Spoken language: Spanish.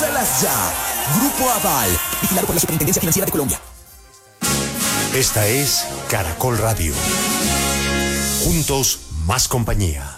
Úsalas ya. Grupo Aval, vigilado por la Superintendencia Financiera de Colombia. Esta es Caracol Radio. Juntos, más compañía.